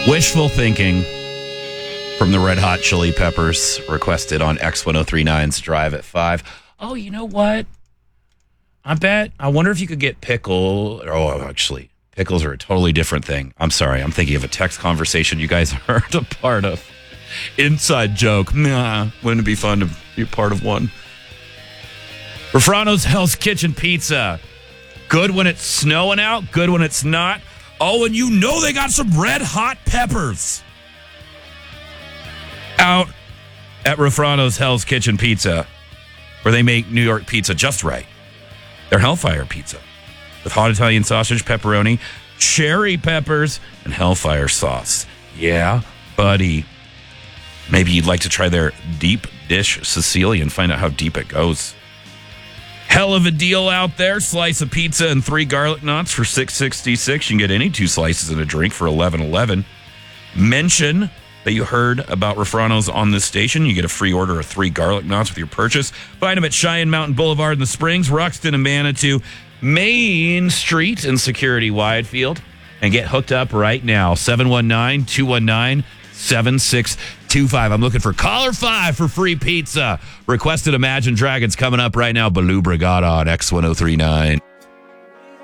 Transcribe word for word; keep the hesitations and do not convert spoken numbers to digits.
Wishful thinking from the Red Hot Chili Peppers, requested on X ten thirty-nine's Drive at five. Oh, you know what? I bet, I wonder if you could get pickle. Oh, actually, pickles are a totally different thing. I'm sorry. I'm thinking of a text conversation you guys heard a part of. Inside joke. Nah, wouldn't it be fun to be part of one? Refrano's Hell's Kitchen Pizza. Good when it's snowing out, good when it's not. Oh, and you know they got some red hot peppers out at Refrano's Hell's Kitchen Pizza, where they make New York pizza just right. They're Hellfire Pizza with hot Italian sausage, pepperoni, cherry peppers, and Hellfire sauce. Yeah, buddy. Maybe you'd like to try their deep dish Sicilian, find out how deep it goes. Hell of a deal out there. Slice of pizza and three garlic knots for six sixty-six. You can get any two slices and a drink for eleven eleven. Mention that you heard about Refrano's on this station. You get a free order of three garlic knots with your purchase. Find them at Cheyenne Mountain Boulevard in the Springs, Ruxton and Manitou, Main Street and Security Widefield. And get hooked up right now. seven one nine, two one nine, seven six two five. I'm looking for caller five for free pizza. Requested Imagine Dragons coming up right now. Baloo Brigada on X ten thirty-nine.